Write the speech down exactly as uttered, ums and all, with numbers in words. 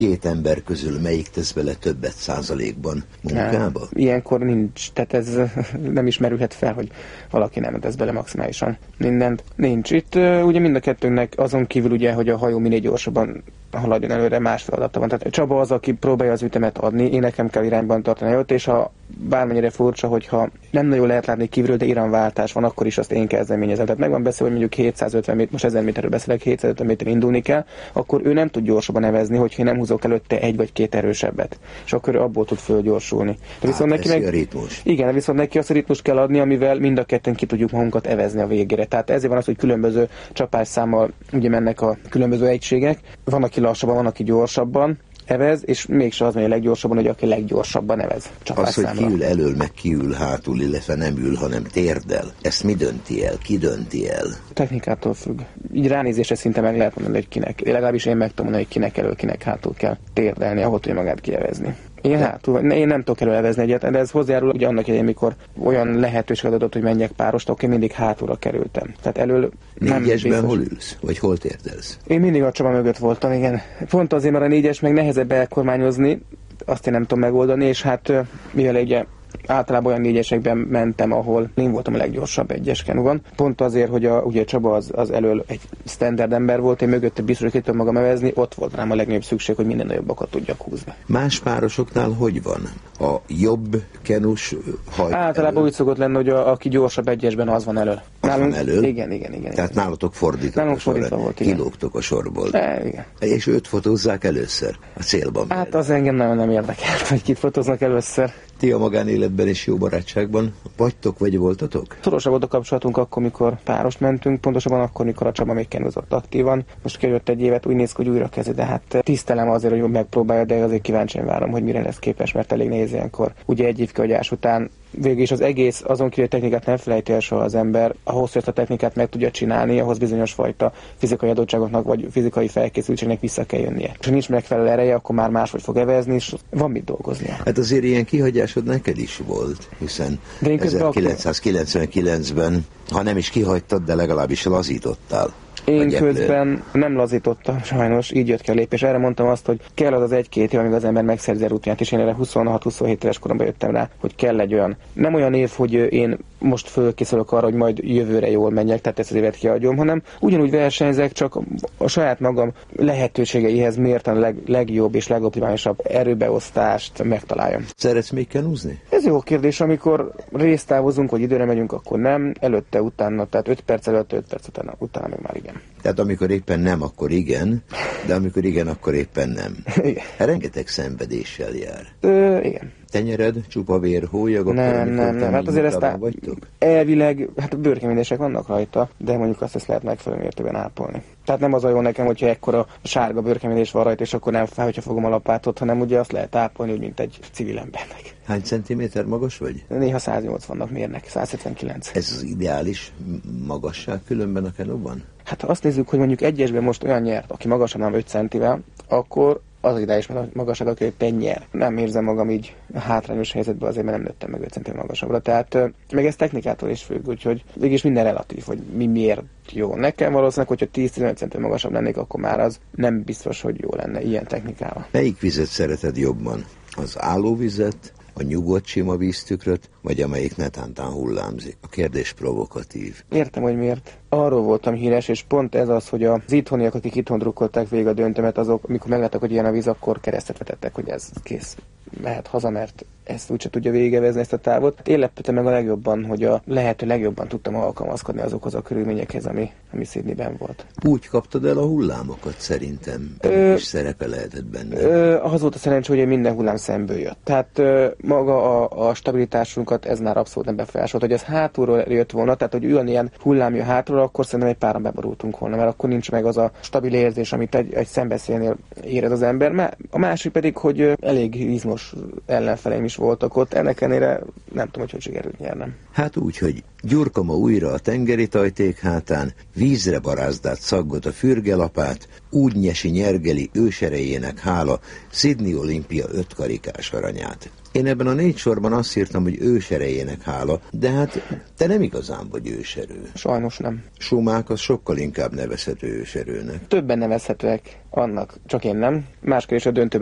Két ember közül melyik tesz bele többet százalékban munkába? Nem, ilyenkor nincs, tehát ez nem is merülhet fel, hogy valaki nem tesz bele maximálisan mindent. Nincs. Itt ugye mind a kettőnknek azon kívül ugye, hogy a hajó minél gyorsabban haladjon előre, más feladata van. Tehát Csaba az, aki próbálja az ütemet adni, én nekem kell irányban tartani előtt, és ha bármennyire furcsa, hogyha nem nagyon lehet látni kívülről, de iramváltás van, akkor is azt én kezdeményezem. Tehát megvan beszélve, hogy mondjuk hétszázötven méter, most ezer méterről beszélek, hétszázötven méter indulni kell, akkor ő nem tud gyorsabban nevezni, hogyha én nem húzok előtte egy vagy két erősebbet. És akkor ő abból tud fölgyorsulni. De viszont neki meg, a ritmus. Igen, viszont neki azt a ritmust kell adni, amivel mind a ketten ki tudjuk magunkat evezni a végére. Tehát ezért van az, hogy különböző csapásszámmal ugye mennek a különböző egységek. Van, aki lassabban, van, aki gyorsabban evez, és mégse az megy a leggyorsabban, hogy aki leggyorsabban evez. Az, hogy ki ül elől, meg ki ül hátul, illetve nem ül, hanem térdel. Ezt mi dönti el? Ki dönti el? Technikától függ. Így ránézésre szinte meg lehet mondani, hogy kinek. Legalábbis én meg tudom mondani, hogy kinek elől, kinek hátul kell térdelni, ahol tudja magát kievezni. Én hátul, én nem tudok előlevezni egyet, de ez hozzájárul ugye annak idején, mikor olyan lehetőség adott, hogy menjek párost, akkor én mindig hátulra kerültem. Tehát elől nem négyesben hol ülsz? Vagy hol térdelsz? Én mindig a Csaba mögött voltam, igen. Pont azért, mert a négyes meg nehezebb elkormányozni, azt én nem tudom megoldani, és hát mivel ugye általában olyan négyesekben mentem, ahol én voltam a leggyorsabb egyes kenuban. Pont azért, hogy a, ugye Csaba az, az elől egy standard ember volt, én mögötte biztos, hogy ki tudom magam evezni, ott volt rám a legnagyobb szükség, hogy minden nagyobbakat tudjak húzni. Más párosoknál hogy van? A jobb kenus hajt általában elől? Úgy szokott lenni, hogy a, aki gyorsabb egyesben, az van elől. Az Nálunk, van elől? Igen, igen, igen. Tehát igen. nálatok fordított Nálunk a sorra. fordítva volt, igen. Kilógtok a sorból. E, igen. És őt fotózzák először a célban. Hát az engem nagyon nem érdekelt, hogy kit fotóznak először. Ti a magánéletben és jó barátságban vagytok, vagy voltatok? Szorosabb volt a kapcsolatunk akkor, mikor párost mentünk, pontosabban akkor, mikor a Csaba még kenúzott aktívan. Most kijött egy évet, úgy néz ki, hogy újra kezdi, de hát tisztelem azért, hogy megpróbálja, de azért kíváncsian várom, hogy mire lesz képes, mert elég nehéz ilyenkor. Ugye egy évkihagyás után végül is az egész, azon kívül technikát nem felejti el soha az ember, ahhoz, hogy ezt a technikát meg tudja csinálni, ahhoz bizonyos fajta fizikai adottságoknak vagy fizikai felkészültségnek vissza kell jönnie. És ha nincs megfelelő ereje, akkor már máshogy fog evezni, és van mit dolgoznia. Hát azért ilyen kihagyásod neked is volt, hiszen ezerkilencszázkilencvenkilencben, ha nem is kihagytad, de legalábbis lazítottál. Én közben nem lazítottam, sajnos, így jött ki a lépés. Erre mondtam azt, hogy kell az az egy-két év, amíg az ember megszerzi a rutinját, és én erre huszonhat-huszonhét éves koromban jöttem rá, hogy kell egy olyan. Nem olyan év, hogy én most fölkészülök arra, hogy majd jövőre jól menjek, tehát ezt az évet kiadjam, hanem ugyanúgy versenyzek, csak a saját magam lehetőségeihez mérten a leg, legjobb és legoptimálisabb erőbeosztást megtaláljam. Szeretsz még kenúzni? Ez jó kérdés, amikor résztávozunk, vagy időre megyünk, akkor nem, előtte, utána, tehát öt perc előtt, öt perc utána, utána meg már igen. Tehát amikor éppen nem, akkor igen, de amikor igen, akkor éppen nem. Igen. Rengeteg szenvedéssel jár. Ö, igen. Tenyered, csupa vér, hólyag, nem, nem, nem. Hát azért ezt á... vagytok? elvileg, hát bőrkeményesek vannak rajta, de mondjuk azt ezt lehet megfelelő mértékben ápolni. Tehát nem az a jó nekem, hogyha ekkora sárga bőrkeményes van rajta, és akkor nem fáj, hogyha fogom a lapátot, hanem ugye azt lehet ápolni, úgy, mint egy civil embernek. Hány centiméter magas vagy? Néha száznyolcvannak mérnek, százhetvenkilenc. Ez az ideális magasság különben a kenóban? Hát ha azt nézzük, hogy mondjuk egyesben most olyan nyert, aki magasabb nem öt centivel, akkor az ideális magasabb, aki éppen nyer. Nem érzem magam így hátrányos helyzetben, azért, mert nem nőttem meg öt centivel magasabbra. Tehát meg ez technikától is függ, úgyhogy végülis minden relatív, hogy mi miért jó. Nekem valószínűleg, hogyha tíz-tizenöt centivel magasabb lennék, akkor már az nem biztos, hogy jó lenne ilyen technikával. Melyik vizet szereted jobban? Az állóvizet, a nyugodt sima víztükröt, vagy amelyik netántán hullámzik? A kérdés provokatív. Értem, hogy miért. Arról voltam híres, és pont ez az, hogy az itthoniak, akik itthon drukkolták végig a döntömet, azok, amikor megláttak, hogy ilyen a víz, akkor keresztet vetettek, hogy ez kész. Mehet haza, mert ezt úgyse tudja végigevezni ezt a távot. Én lepődtem meg a legjobban, hogy a lehető legjobban tudtam alkalmazkodni azokhoz a körülményekhez, ami, ami Sydneyben volt. Úgy kaptad el a hullámokat szerintem. Ö, is szerepe lehetett benne. Ö, az volt a szerencsé, hogy minden hullám szemből jött. Tehát ö, maga a, a stabilitásunkat ez már abszolút nem befolyásolt. Hogy ez hátulról jött volna, tehát hogy olyan ilyen hullám jön hátulról, akkor szerintem egy páran beborultunk volna, mert akkor nincs meg az a stabil érzés, amit egy, egy szembeszélnél érez az ember. A másik pedig, hogy elég izmos ellenfeleim is is voltak ott, ennek ellenére nem tudom, hogy hogy sikerült nyernem. Hát úgy, hogy Gyurka ma újra a tengeri tajték hátán, vízre barázdált szaggot a fürgelapát, úgy nyesi nyergeli őserejének hála Sydney olimpia ötkarikás aranyát. Én ebben a négy sorban azt írtam, hogy őserejének hála, de hát te nem igazán vagy őserő. Sajnos nem. Sumák az sokkal inkább nevezhető őserőnek. Többen nevezhetőek annak, csak én nem. Másképp is a döntő